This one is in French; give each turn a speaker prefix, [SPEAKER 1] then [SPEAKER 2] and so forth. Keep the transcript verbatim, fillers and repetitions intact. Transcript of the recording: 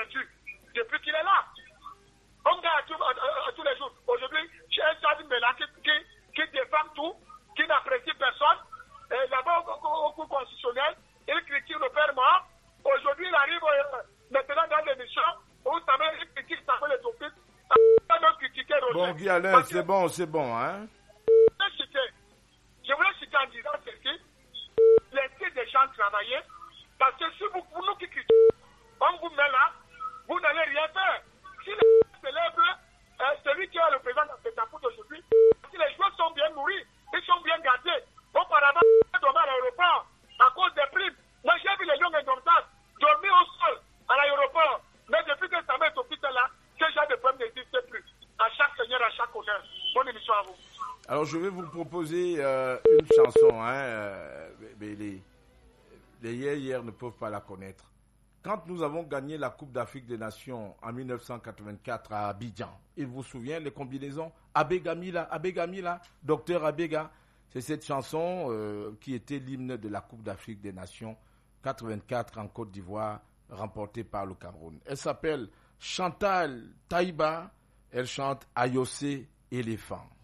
[SPEAKER 1] perdu depuis qu'il est là. On gagne à, tout, à, à, à tous les jours. Aujourd'hui, j'ai un Sadio Mela qui, qui, qui défend tout, qui n'apprécie personne. Et là-bas, au, au, au cours constitutionnel, il critique le père mort. Aujourd'hui, il arrive euh, maintenant dans l'émission où ça veut il critique ça veut les topics.
[SPEAKER 2] Bon, Guy Alain, c'est bon, c'est bon, hein?
[SPEAKER 1] Je voulais citer en disant ceci, laissez des gens travailler, parce que si vous, vous nous qui critiquez, on vous met là, vous n'allez rien faire. Si les gens célèbrent euh, celui qui est le président de la d'aujourd'hui, si les joueurs sont bien nourris, ils sont bien gardés, auparavant, ils dormaient à l'aéroport à cause des primes. Moi, j'ai vu les Lions indomptables dormir au sol à l'aéroport, mais depuis que ça met au hôpital là, ce genre de problème n'existe plus. À chaque seigneur, à chaque honneur. Bonne émission à vous.
[SPEAKER 2] Alors, je vais vous proposer euh, une chanson. Hein, euh, mais les, les hier, hier ne peuvent pas la connaître. Quand nous avons gagné la Coupe d'Afrique des Nations en mille neuf cent quatre-vingt-quatre à Abidjan, il vous souvient les combinaisons Abega Mila, Abega Mila, docteur Abega. C'est cette chanson euh, qui était l'hymne de la Coupe d'Afrique des Nations quatre-vingt-quatre en Côte d'Ivoire, remportée par le Cameroun. Elle s'appelle Chantal Taïba. Elle chante Ayossé éléphant.